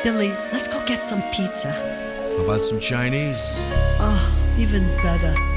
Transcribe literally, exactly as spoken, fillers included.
Billy, let's go get some pizza. How about some Chinese? Oh, even better.